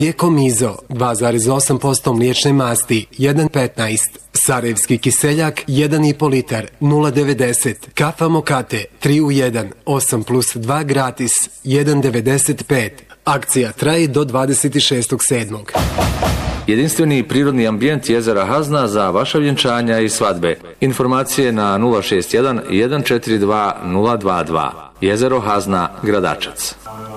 Mlijeko Mizo 2,8% mliječne masti 1,15, Sarajevski kiseljak 1,5 litar 0,90, kafa Mokate 3 u 1 8+2 gratis 1,95. Akcija traje do 26.7. Jedinstveni prirodni ambijent jezera Hazna za vaša vjenčanja i svadbe. Informacije na 061 142 022. Jezero Hazna, Gradačac.